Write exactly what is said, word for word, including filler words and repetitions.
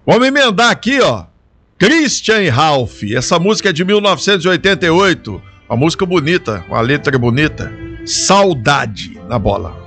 Vamos emendar aqui, ó. Christian Ralph. Essa música é de mil novecentos e oitenta e oito. Uma música bonita, uma letra bonita. Saudade na bola.